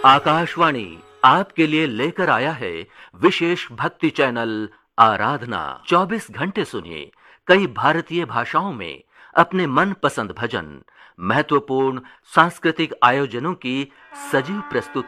आकाशवाणी आपके लिए लेकर आया है विशेष भक्ति चैनल आराधना। 24 घंटे सुनिए कई भारतीय भाषाओं में अपने मनपसंद भजन, महत्वपूर्ण सांस्कृतिक आयोजनों की सजीव प्रस्तुति।